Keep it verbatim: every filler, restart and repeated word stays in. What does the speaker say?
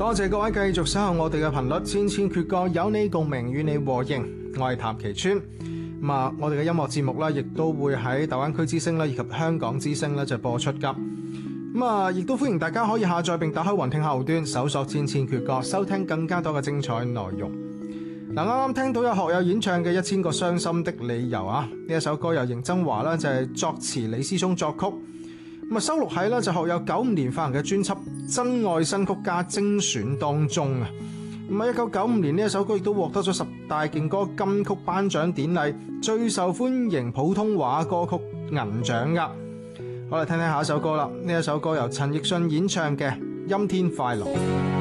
多謝各位繼續守候我哋嘅頻率，千千闕歌有你共鳴，與你和應。我係譚其川。咁啊，我哋嘅音樂節目咧，亦都會喺大灣區之聲咧，以及香港之聲咧就播出噶。咁啊，亦都歡迎大家可以下載並打開雲聽客戶端，搜索千千闕歌，收聽更加多嘅精彩內容。嗱，啱啱聽到有學友演唱嘅《一千個傷心的理由》啊，呢一首歌由邢曾華咧就係作詞，李思聰作曲。咁啊，收錄喺咧就學友九五年發行嘅專輯《真愛新曲加精選》當中啊。咁啊，一九九五年呢一首歌亦都獲得咗十大勁歌金曲頒獎典禮最受歡迎普通話歌曲銀獎噶。好啦，聽聽下一首歌啦。呢一首歌由陳奕迅演唱嘅《陰天快樂》。